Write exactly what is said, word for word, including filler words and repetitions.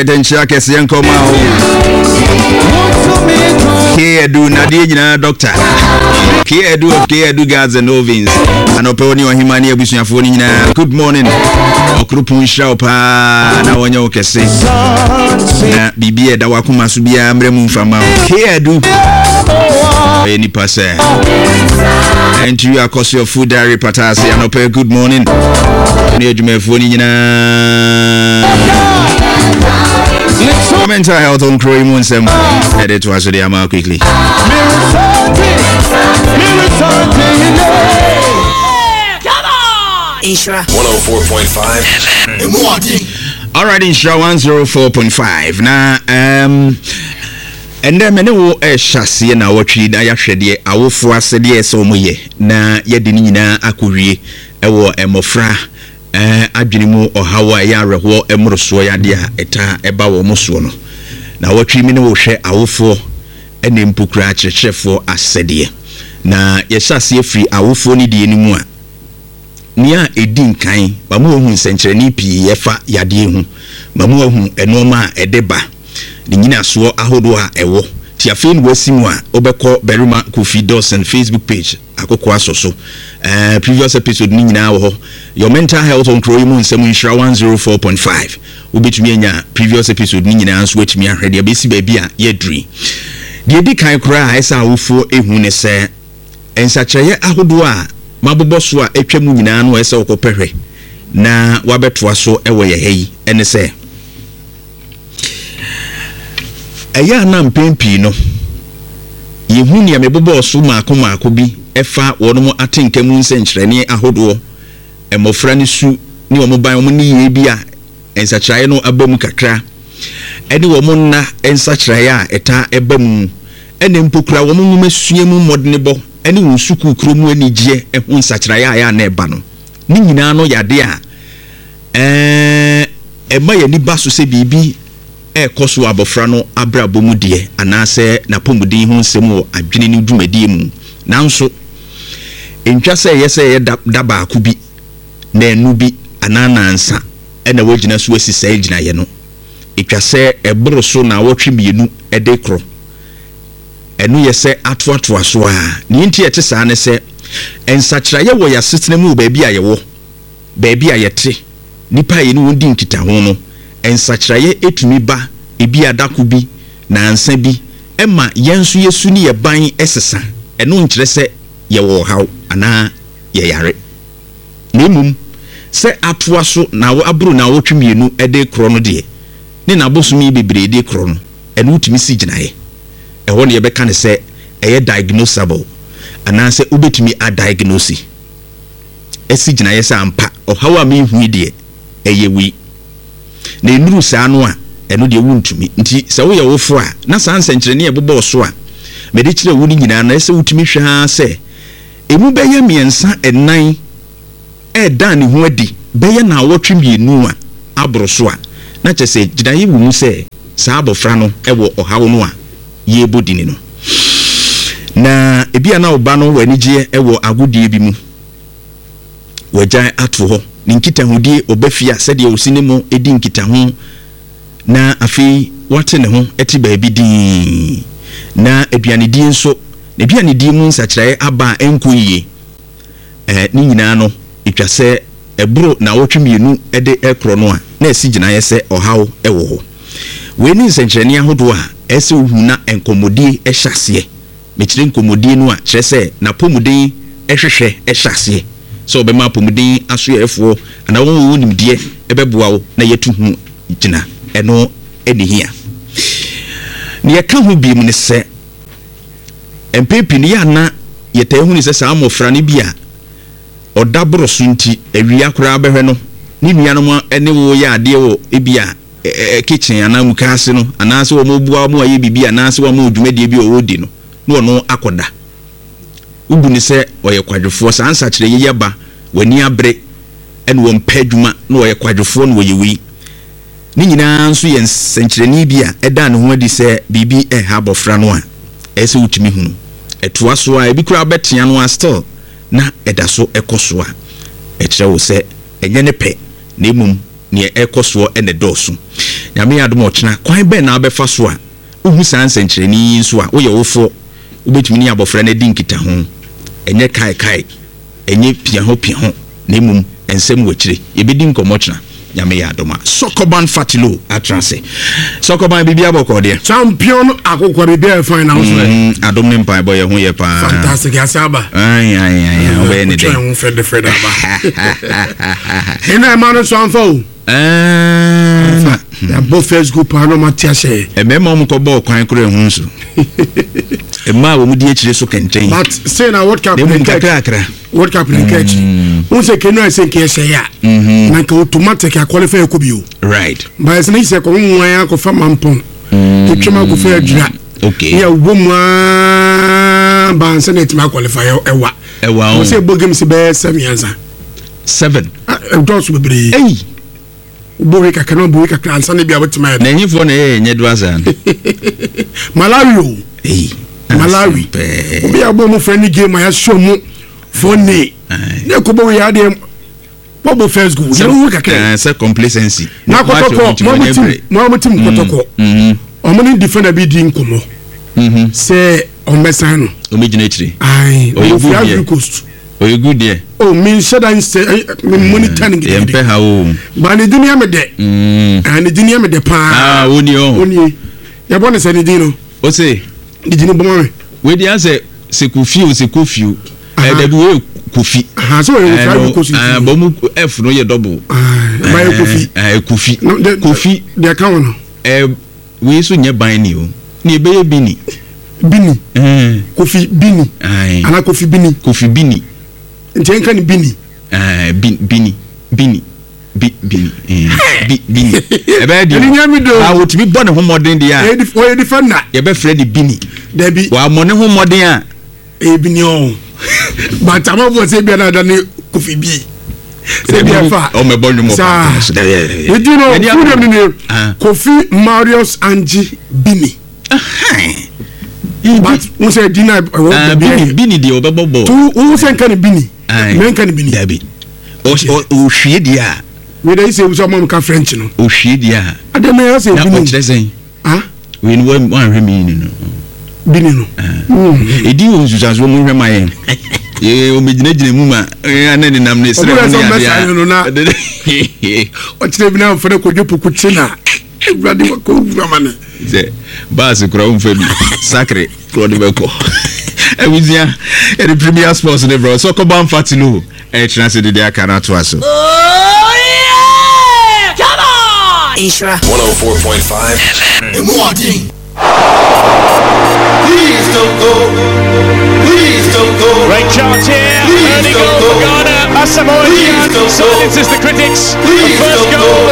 Tenchia Kesian Komao. Kedu Nadia Doctor. Kedu of Kedu Guards and Ovins. And Oponi or Himani Abusiafoni. Good morning. Okrupun Shaupa. Now on your Kesi. Bibi Dawakuma Subia Mremu Fama. Kedu. Any passe. And you are cost your food diary patasi and open good morning. Near Jumefoni. Mental health on Croy Munsem. Headed to us the Ama quickly. Come on! Ishra one oh four point five. Alright, Ishra one oh four point five. Now, um, and then many will a chassis and our tree. I actually did our four said yes or more. Na Yadinina Akuri, Ewo Emofra. Eh adwenimu ohawa ya reho emroso ya dia eta eba wo muso no na watwi mi ne wo hwe awofo ene mpukura akyerɛkyerɛfo asɛdeɛ na yɛhyase efiri awofo ni die nimu a nia edi nkan ba mu ohun nsɛnkyerɛni pii yɛfa yadeɛ hu ba mu ohun enoma a ɛdeba ne nyina so ahodo a ɛwɔ ti afei no wasimu a obɛkɔ Berima Kofi Dawson Facebook page akoko asoso uh, previous episode ni nyina wo your mental health on Croy Moon nsɛm Nhyira one oh four point five wobetumi anya previous episode ni nyina nso wetumi ahwede abesi ba bia yedri de di kan kora a ɛsa awofo ehu ne sɛ ensakyerɛ ahodo a mabobɔ so a etwa mu nyina no ɛsɛ okɔpɛhwɛ na wabɛtoa so ɛwɔ yɛ hɛyi ɛne sɛ ɛyɛ anam pempi no yehu ne mebobɔ so maako maako bi ɛfa wɔnom atenkamu nsɛnkyerɛne ahodoɔ ɛmɔfra ne su ne wɔn ban wɔn ne yie bi a ensakyerɛ no abamu kakra ɛne wɔn nna ensakyerɛ a ɛta ɛbamu ɛne mpokura wɔn nwoma sua mu mmɔdene bɔ ɛne wɔn suku kromu anigye ɛho nsakyerɛ a ya na ɛba no ne nyinaa no yade a ɛɛ ɛma yɛ ni ba so sɛ biribi ɛkɔso abɔfra no abrabɔ mu deɛ anaasɛ napɔmuden ho nsɛm wɔ adwene ne dwumadie mu nanso entwa sɛ yɛsɛ yɛ da baako bi na enu bi ananansa ɛna wɔgyina so asi sɛ gyina yɛ no etwa sɛ ɛboro so na wɔtwe mienu ɛde kro ɛnu yɛ sɛ atoatoa so a ne nti yɛte saa ne sɛ ensakyerɛ yɛ wɔ yɛasetena mu baabi a yɛwɔ baabi a yɛte nipa yɛ ne wɔn di nkita ho no ensakyerɛ etumi ba ebi adako bi na ansa bi ɛma yɛnso yesu ne yɛban ɛsesa ɛno nkyerɛ sɛ yɛwɔ haw ana yɛyare nemum sɛ atoa so na aburo na wɔtwe mienu ɛde kro no de ne na bosomi bebree de kro no ɛno utumi si gyinae ɛhɔ ne yɛbɛka ne sɛ ɛyɛ diagnosable ana sɛ ubetumi a diagnose ɛsi gyinae sɛ ampa ɔhaw a mehu de ɛyɛ wi na enuru saa no a ɛno de wuntumi nti sɛ wo yɛ wofo a na saa nsɛnkyerɛne ɛbobɔ so a mede kyerɛ wo ni nyina na sɛ wutumi hwɛ ha sɛ emu bɛyɛ miɛnsa ɛnan ɛda ne ho adi bɛyɛ na wɔtwe mienu a aboro so a na kyɛ sɛ gyinae wu mu sɛ saa abɔfra no ɛwɔ ɔhaw no a yɛbɔ dini no na ebia na oba no wani gye ɛwɔ agodie bi mu wagya ato hɔ ne nkitahudie obafia sɛdeɛ osine mu edi nkitaho na afei wate ne ho ɛte baabi din na aduane die nso aduane die mu nsakyerɛ aba enko yie eh ne nyinaa no etwa sɛ ɛboro na wɔtwe mienu ɛde ɛkro no a na esi gyinaeɛ sɛ ɔhaw ɛwɔ hɔ we ni nsɛnkyerɛne ahodo a ɛsɛ ohu na enkomodie ɛhyaseɛ mekyerɛ nkomodie no a kyerɛ sɛ na pomuden ɛhwehwɛ ɛhyaseɛ so obema pomuden aso yɛfoɔ ana wɔn wɔn nimdeɛ ɛbɛboa wo na yɛtu hu gyina ɛno ɛne hia ne yɛka ho bi mu ne sɛ empepi ne yana yɛta hu ne sɛ saa mɔfra ne bi a ɔdaboro so nti awia koraa bɛhwɛ no ne nuanom ɛne wo yɛ adeɛ wɔ ebi a kitchen ana mu kaase no anaasɛ wɔ mo bua mo ayɛ bibi anaasɛ wɔ mo dwumadie bi wɔ di no na ɔno akɔda ubu ne sɛ ɔyɛ kwadwofoɔ saa nsakyerɛ yɛ yɛba wani abre ɛne wɔn pɛ adwuma na ɔyɛ kwadwofoɔ no wɔyɛ wi ne nyinaa nso yɛ nsɛnkyerɛni bi a ɛda ne ho adi sɛ biribi ɛha abɔfra no a ɛsɛ wotumi hunu ɛtoa so a ebi kura bɛtea no a still na ɛda so ɛkɔ so a ɛkyerɛ wo sɛ ɛnyɛ ne pɛ na emum ne ɛkɔ so ɛne dɔɔso nyame yɛ adom ɔkyena kwan bɛn na abɛfa so a wohu saa nsɛnkyerɛni nso a woyɛ wofo wobɛtumi ne abɔfra no di nkita ho ɛnyɛ kae kae ɛnyɛ pia ho pia ho na mmom ɛnsɛm wakyire yɛbɛdi nkɔmmɔ kyena nyame yɛ adom a Sokoban Fatilo atrase Sokoban bibi abɔkɔ deɛ champion akokɔ bibi e fine now so adom ne mpa bɔ yɛ ho yɛ pa fantastic asaba ai ai ai obɛ ne de ho fed fed aba ina ma no so anfa o eh ya bo first group ano matia she e me ma mo ko bɔ kwan koro hu nso e ma wo mu di akire so kɛntɛn but say na what cap ne kakra what cap ne catch won say kenu I say ke she ya na ka automatic ya qualify ko bio right but say na say ko nwan ko fa mampon ke twema ko fa adura okay ya wo mu ban say na tima qualify ewa ewa o say bogem se be seven yansa seven e dos be bre eh Boy kakana boy kakana ansane bia wetima na nyifo na ye nye duaza Malawi o eh Malawi obi abo mo friend game ya show mo phone ne ko bo ya de bobo first goal ya wo kakana say complacency na kotoko mo mutim mo mutim kotoko mhm o mo ni defender bi di nkomo mhm say o mesan no o me gina chire ai o fi Ivory Coast o you good there oh me said I say me monitoring it empe ha o ba ne dunia me de mm ah ne dunia me de pa ah oni o oni ya bo ne se ne din no o say di din bo ma we dey answer se Kofi o se Kofi eh da bi we Kofi ah so we Ivory Coast ah bo mu F no ye double ah ba ye Kofi eh Kofi Kofi de ka wono eh we so nye ban ni o ni ebe ye bini bini eh Kofi bini ai ana Kofi bini Kofi bini nten kan bini eh bini bini bi bini eh bi bini e be di ah wotimi bɔ ne ho modern dia e di o e di fanna ye be frɛ di bini da bi wa mo ne ho modern a e bini o ba tama bo se bia na da ne Kofi bi se bia fa o me bɔ nwo pa e di no fu ne ne Kofi Marius Anji Bini but we say dinner uh, bini bini di obebobo tu we say kan bini men kan bini ya bi o o hwie dia we dey say we so mom ka French no o hwie dia ade me say bini na o kire sen ah we no one hwe me ni no bini no edi o nsusanso mo hwe ma yen ye o megina gina mu ma ana ni nam ne sere mu ya no na o kire bi na fere ko jopu ku china brady ko mama ze bas kura umfa bi sacre claude beko ewizia e the premier sports ne bro Sokoban Fatilo e chance de dia kana to aso oh yeah come on Ishra one oh four point five and morning please don't go please don't go great chance here early goal for Ghana Asamoah Gyan silences the critics the first goal